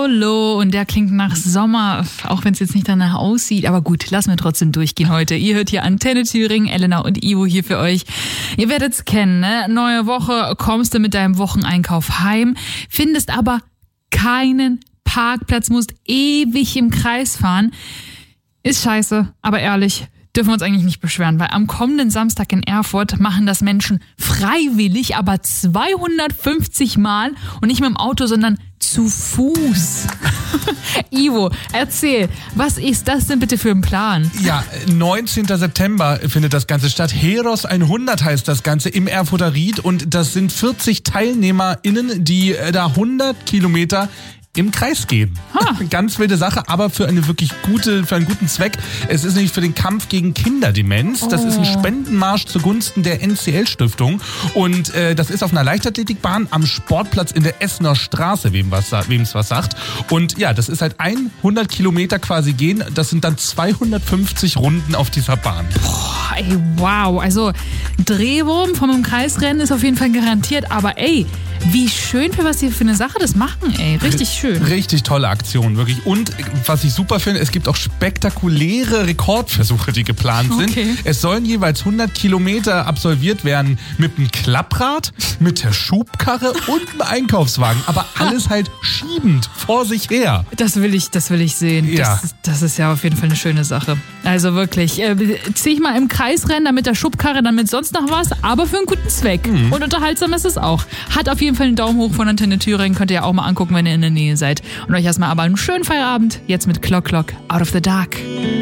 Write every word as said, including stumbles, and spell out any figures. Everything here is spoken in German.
YOLO und der klingt nach Sommer, auch wenn es jetzt nicht danach aussieht. Aber gut, lassen wir trotzdem durchgehen heute. Ihr hört hier Antenne Thüringen, Elena und Ivo hier für euch. Ihr werdet es kennen, ne? Neue Woche, kommst du mit deinem Wocheneinkauf heim, findest aber keinen Parkplatz, musst ewig im Kreis fahren. Ist scheiße, aber ehrlich, dürfen wir uns eigentlich nicht beschweren, weil am kommenden Samstag in Erfurt machen das Menschen freiwillig, aber zweihundertfünfzig Mal und nicht mit dem Auto, sondern zu Fuß. Ivo, erzähl, was ist das denn bitte für ein Plan? Ja, neunzehnten September findet das Ganze statt. Heros hundert heißt das Ganze im Erfurter Ried und das sind vierzig TeilnehmerInnen, die da hundert Kilometer im Kreis gehen. Ha. Ganz wilde Sache, aber für eine wirklich gute, für einen guten Zweck. Es ist nämlich für den Kampf gegen Kinderdemenz. Das oh. ist ein Spendenmarsch zugunsten der N C L-Stiftung. Und äh, das ist auf einer Leichtathletikbahn am Sportplatz in der Essener Straße, wem was, wem es was sagt. Und ja, das ist halt hundert Kilometer quasi gehen. Das sind dann zweihundertfünfzig Runden auf dieser Bahn. Boah, ey, wow. Also Drehwurm vom im Kreisrennen ist auf jeden Fall garantiert. Aber ey, wie schön, für was sie für eine Sache das machen, ey. Richtig schön. Richtig tolle Aktion, wirklich. Und was ich super finde, es gibt auch spektakuläre Rekordversuche, die geplant sind. Okay. Es sollen jeweils hundert Kilometer absolviert werden mit einem Klapprad, mit der Schubkarre und einem Einkaufswagen. Aber alles halt schiebend vor sich her. Das will ich, das will ich sehen. Ja. Das, das ist ja auf jeden Fall eine schöne Sache. Also wirklich, äh, zieh ich mal im Kreisrennen, dann mit der Schubkarre, dann mit sonst noch was, aber für einen guten Zweck. Mhm. Und unterhaltsam ist es auch. Hat auf jeden Fall einen Daumen hoch von Antenne Thüringen, könnt ihr ja auch mal angucken, wenn ihr in der Nähe seid. Und euch erstmal aber einen schönen Feierabend, jetzt mit Clock Clock Out of the Dark.